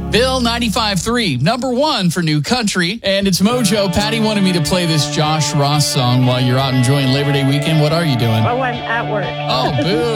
Bill 95.3, number one for new country. And it's Mojo. Patty wanted me to play this Josh Ross song while you're out enjoying Labor Day weekend. What are you doing? Oh, I'm at work. Oh, boo.